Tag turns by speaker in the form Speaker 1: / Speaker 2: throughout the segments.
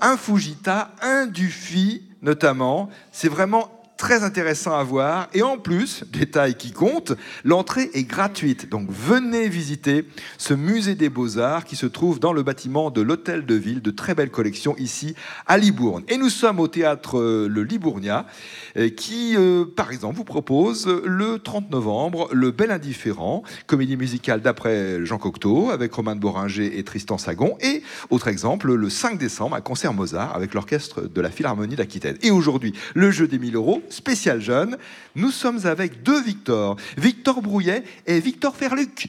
Speaker 1: un Fujita, un Dufy notamment. C'est vraiment très intéressant à voir. Et en plus, détail qui compte, l'entrée est gratuite. Donc venez visiter ce musée des Beaux-Arts qui se trouve dans le bâtiment de l'Hôtel de Ville. De très belles collections ici à Libourne. Et nous sommes au théâtre Le Libournien qui, par exemple, vous propose le 30 novembre Le Bel Indifférent, comédie musicale d'après Jean Cocteau avec Romain de Boringer et Tristan Sagon. Et autre exemple, le 5 décembre, un concert Mozart avec l'orchestre de la Philharmonie d'Aquitaine. Et aujourd'hui, le jeu des 1000 euros, spécial jeune. Nous sommes avec deux Victor. Victor Brouillet et Victor Ferluc.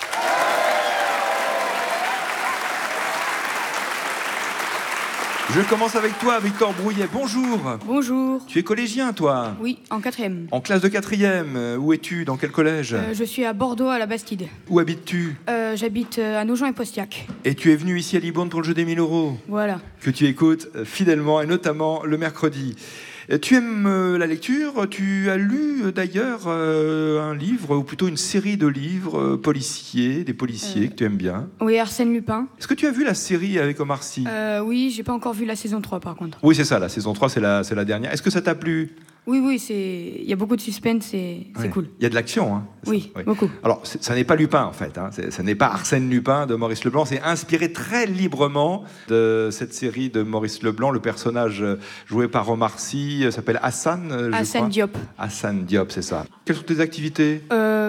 Speaker 1: Je commence avec toi, Victor Brouillet. Bonjour.
Speaker 2: Bonjour.
Speaker 1: Tu es collégien, toi?
Speaker 2: Oui, en 4e.
Speaker 1: En classe de 4e. Où es-tu? Dans quel collège?
Speaker 2: Je suis à Bordeaux, à la Bastide.
Speaker 1: Où habites-tu?
Speaker 2: J'habite à Nogent et Postiac.
Speaker 1: Et tu es venu ici à Libourne pour le jeu des 1000 euros.
Speaker 2: Voilà.
Speaker 1: Que tu écoutes fidèlement, et notamment le mercredi. Tu aimes la lecture? Tu as lu d'ailleurs un livre, ou plutôt une série de livres policiers, des policiers que tu aimes bien.
Speaker 2: Oui, Arsène Lupin.
Speaker 1: Est-ce que tu as vu la série avec Omar Sy?
Speaker 2: Oui, j'ai pas encore vu la saison 3 par contre.
Speaker 1: Oui, c'est ça, la saison 3, c'est la dernière. Est-ce que ça t'a plu?
Speaker 2: Oui, il y a beaucoup de suspense, c'est cool.
Speaker 1: Il y a de l'action, hein?
Speaker 2: Oui, beaucoup.
Speaker 1: Alors, ça n'est pas Lupin, en fait. Hein. Ça n'est pas Arsène Lupin de Maurice Leblanc. C'est inspiré très librement de cette série de Maurice Leblanc. Le personnage joué par Omar Sy s'appelle Hassan,
Speaker 2: Hassan Diop.
Speaker 1: Hassan Diop, c'est ça. Quelles sont tes activités?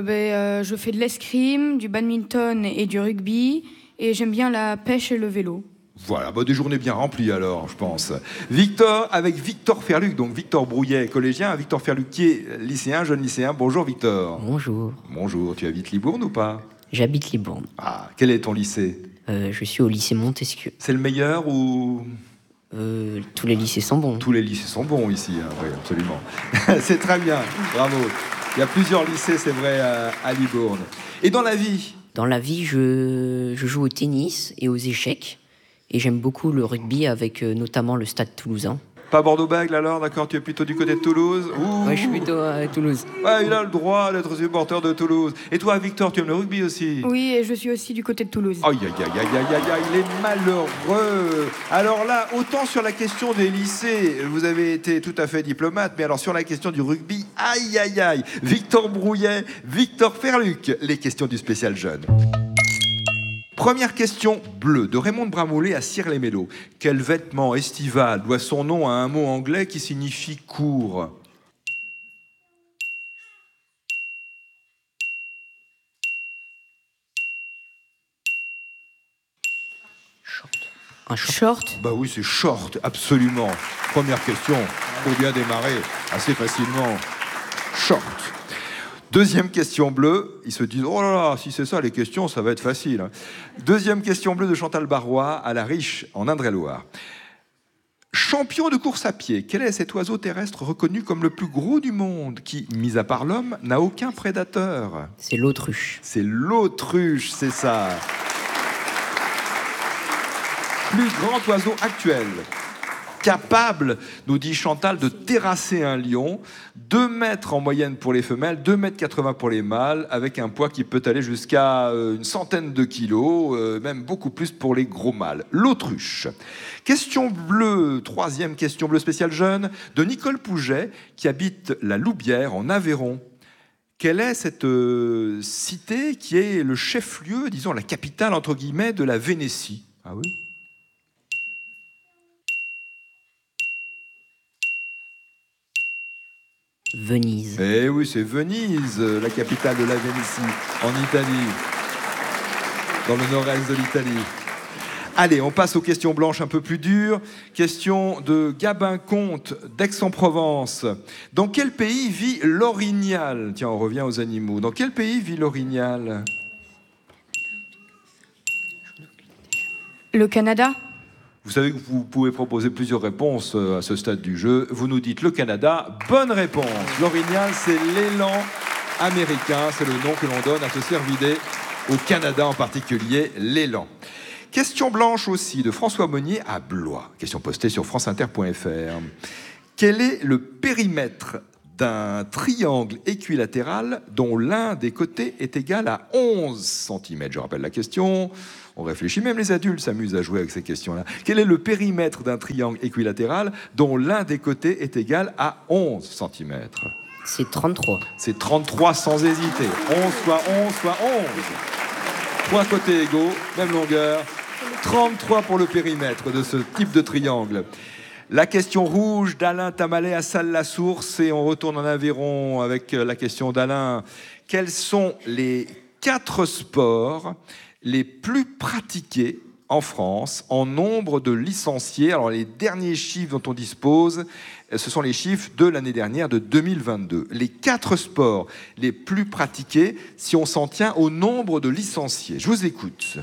Speaker 2: Je fais de l'escrime, du badminton et du rugby. Et j'aime bien la pêche et le vélo.
Speaker 1: Voilà, des journées bien remplies alors, je pense. Victor, avec Victor Ferluc, donc Victor Brouillet, collégien, Victor Ferluc qui est lycéen, jeune lycéen. Bonjour Victor.
Speaker 3: Bonjour.
Speaker 1: Bonjour, tu habites Libourne ou pas?
Speaker 3: J'habite Libourne.
Speaker 1: Ah, quel est ton lycée?
Speaker 3: Je suis au lycée Montesquieu.
Speaker 1: C'est le meilleur ou...
Speaker 3: Tous les lycées sont bons.
Speaker 1: Tous les lycées sont bons ici, hein. Oui, absolument. C'est très bien, bravo. Il y a plusieurs lycées, c'est vrai, à Libourne. Et dans la vie?
Speaker 3: Dans la vie, je joue au tennis et aux échecs. Et j'aime beaucoup le rugby avec notamment le Stade Toulousain.
Speaker 1: Pas Bordeaux-Bègles alors, d'accord? Tu es plutôt du côté de Toulouse?
Speaker 3: Ouais, je suis plutôt à Toulouse.
Speaker 1: Ouais, il a le droit d'être supporter de Toulouse. Et toi, Victor, tu aimes le rugby aussi?
Speaker 2: Oui, et je suis aussi du côté de Toulouse.
Speaker 1: Aïe, il est malheureux. Alors là, autant sur la question des lycées, vous avez été tout à fait diplomate, mais alors sur la question du rugby, aïe. Victor Brouillet, Victor Ferluc, les questions du spécial jeune. Première question bleue de Raymond Bramoulet à Cire-les-Mélos. Quel vêtement estival doit son nom à un mot anglais qui signifie court?
Speaker 3: Un short.
Speaker 2: Short.
Speaker 1: Bah oui, c'est short, absolument. Première question, pour bien démarrer assez facilement. Short. Deuxième question bleue, ils se disent « Oh là là, si c'est ça les questions, ça va être facile. » Deuxième question bleue de Chantal Barrois à La Riche, en Indre-et-Loire. Champion de course à pied, quel est cet oiseau terrestre reconnu comme le plus gros du monde qui, mis à part l'homme, n'a aucun prédateur?
Speaker 3: C'est l'autruche.
Speaker 1: C'est l'autruche, c'est ça. Plus grand oiseau actuel. Capable, nous dit Chantal, de terrasser un lion, 2 mètres en moyenne pour les femelles, 2,80 m pour les mâles, avec un poids qui peut aller jusqu'à une centaine de kilos, même beaucoup plus pour les gros mâles. L'autruche. Question bleue, troisième question bleue spéciale jeune, de Nicole Pouget, qui habite la Loubière, en Aveyron. Quelle est cette cité qui est le chef-lieu, disons la capitale, entre guillemets, de la Vénétie? Ah oui?
Speaker 3: Venise.
Speaker 1: Eh oui, c'est Venise, la capitale de la Vénétie, en Italie, dans le nord-est de l'Italie. Allez, on passe aux questions blanches un peu plus dures. Question de Gabin Comte, d'Aix-en-Provence. Dans quel pays vit l'orignal? Tiens, on revient aux animaux. Dans quel pays vit l'orignal?
Speaker 2: Le Canada.
Speaker 1: Vous savez que vous pouvez proposer plusieurs réponses à ce stade du jeu. Vous nous dites le Canada. Bonne réponse. L'orignal, c'est l'élan américain. C'est le nom que l'on donne à ce cervidé, au Canada en particulier, l'élan. Question blanche aussi de François Monnier à Blois. Question postée sur franceinter.fr. Quel est le périmètre d'un triangle équilatéral dont l'un des côtés est égal à 11 cm. Je rappelle la question. On réfléchit, même les adultes s'amusent à jouer avec ces questions-là. Quel est le périmètre d'un triangle équilatéral dont l'un des côtés est égal à 11 cm?
Speaker 3: C'est 33.
Speaker 1: C'est 33 sans hésiter. 11 fois 11 fois 11. 3 côtés égaux, même longueur. 33 pour le périmètre de ce type de triangle. La question rouge d'Alain Tamalet à Salles-la-Source, et on retourne en Aveyron avec la question d'Alain. Quels sont les 4 sports les plus pratiqués en France en nombre de licenciés? Alors les derniers chiffres dont on dispose, ce sont les chiffres de l'année dernière, de 2022. Les 4 sports les plus pratiqués si on s'en tient au nombre de licenciés. Je vous écoute.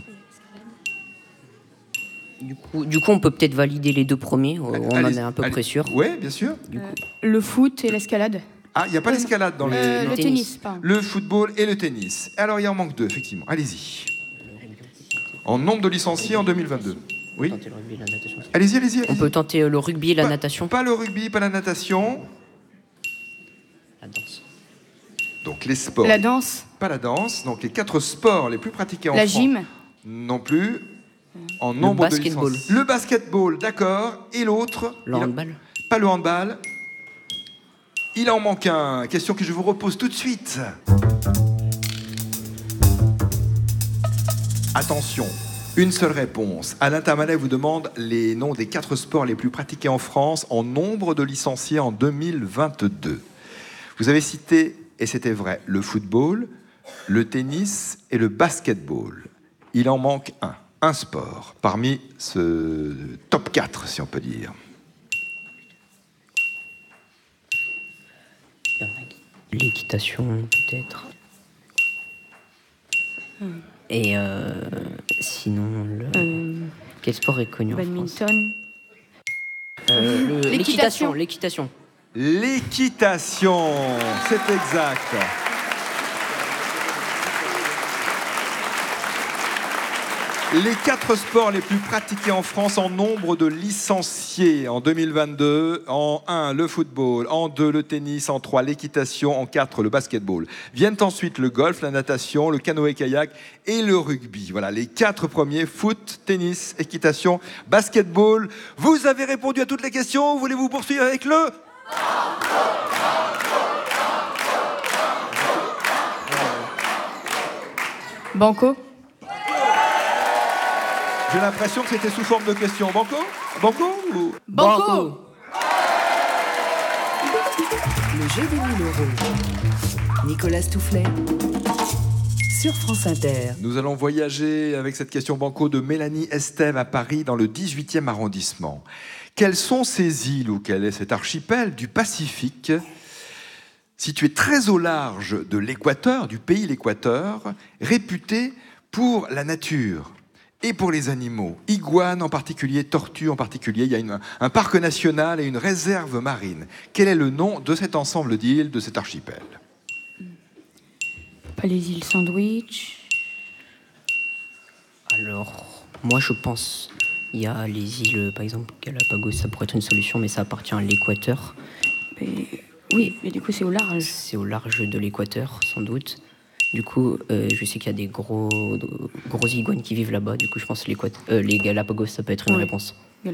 Speaker 3: Du coup, on peut peut-être valider les 2 premiers. On en est à peu près sûr.
Speaker 1: Oui, bien sûr.
Speaker 2: Le foot et l'escalade.
Speaker 1: Ah, il n'y a pas l'escalade dans les...
Speaker 2: Le tennis, pardon.
Speaker 1: Le football et le tennis. Alors, il en manque 2, effectivement. Allez-y. En nombre de licenciés en 2022. Oui. Allez-y.
Speaker 3: On peut tenter le rugby et la natation.
Speaker 1: Pas le rugby, pas la natation.
Speaker 3: La danse.
Speaker 1: Donc, les sports.
Speaker 2: La danse.
Speaker 1: Pas la danse. Donc, les 4 sports les plus pratiqués en
Speaker 2: La
Speaker 1: France.
Speaker 2: gym.
Speaker 1: Non plus. En nombre de
Speaker 3: basketball.
Speaker 1: licenciés. Le basketball, d'accord. Et l'autre?
Speaker 3: Le handball.
Speaker 1: Pas le handball. Il en manque un. Question que je vous repose tout de suite. Attention, une seule réponse. Alain Tamalet vous demande les noms des 4 sports les plus pratiqués en France en nombre de licenciés en 2022. Vous avez cité, et c'était vrai, le football, le tennis et le basketball. Il en manque un sport parmi ce top 4, si on peut dire.
Speaker 3: L'équitation, peut-être. Et sinon, quel sport est connu en France?
Speaker 2: Badminton.
Speaker 3: L'équitation.
Speaker 1: L'équitation, c'est exact. Les 4 sports les plus pratiqués en France en nombre de licenciés en 2022. En 1, le football. En 2, le tennis. En 3, l'équitation. En 4, le basketball. Viennent ensuite le golf, la natation, le canoë-kayak et le rugby. Voilà, les 4 premiers: foot, tennis, équitation, basketball. Vous avez répondu à toutes les questions. Voulez-vous poursuivre avec le...
Speaker 2: Banco.
Speaker 1: J'ai l'impression que c'était sous forme de question. Banco? Banco ou...
Speaker 2: Banco.
Speaker 4: Le jeu des 1000 €. Nicolas Toufflet sur France Inter.
Speaker 1: Nous allons voyager avec cette question banco de Mélanie Estève à Paris, dans le 18e arrondissement. Quelles sont ces îles, ou quel est cet archipel du Pacifique, situé très au large de l'équateur, du pays l'Équateur, réputé pour la nature et pour les animaux, iguanes en particulier, tortues en particulier? Il y a un parc national et une réserve marine. Quel est le nom de cet ensemble d'îles, de cet archipel?
Speaker 2: Pas les îles Sandwich.
Speaker 3: Alors, moi je pense, il y a les îles, par exemple, Galapagos, ça pourrait être une solution, mais ça appartient à l'équateur.
Speaker 2: Oui, mais du coup c'est au large.
Speaker 3: C'est au large de l'équateur, sans doute. Du coup, je sais qu'il y a des gros iguanes qui vivent là-bas. Du coup, je pense que les Galapagos, ça peut être une réponse.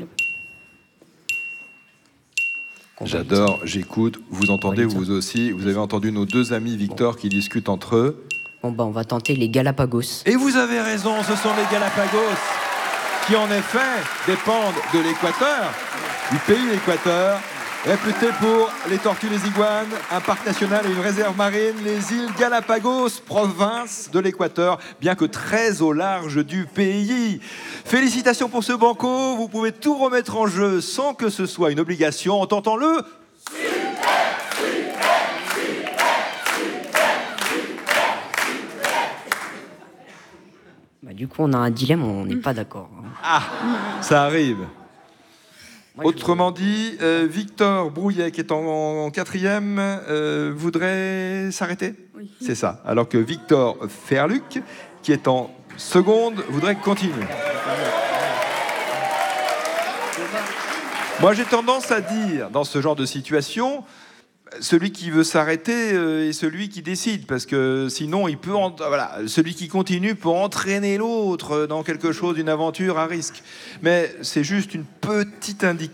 Speaker 1: J'adore, j'écoute. Vous entendez, vous aussi. Vous avez entendu nos 2 amis Victor qui discutent entre eux.
Speaker 3: Bon, on va tenter les Galapagos.
Speaker 1: Et vous avez raison, ce sont les Galapagos qui, en effet, dépendent de l'équateur, du pays l'Équateur, réputé pour les tortues, les iguanes, un parc national et une réserve marine, les îles Galapagos, province de l'Équateur, bien que très au large du pays. Félicitations pour ce banco, vous pouvez tout remettre en jeu sans que ce soit une obligation en tentant le...
Speaker 3: Du coup, on a un dilemme, on n'est pas d'accord.
Speaker 1: Ah, ça arrive. Autrement dit, Victor Brouillet, qui est en 4e, voudrait s'arrêter?
Speaker 2: Oui.
Speaker 1: C'est ça. Alors que Victor Ferluc, qui est en 2e, voudrait continuer. Moi, j'ai tendance à dire, dans ce genre de situation, celui qui veut s'arrêter est celui qui décide, parce que sinon, voilà, celui qui continue peut entraîner l'autre dans quelque chose, une aventure à risque. Mais c'est juste une petite indication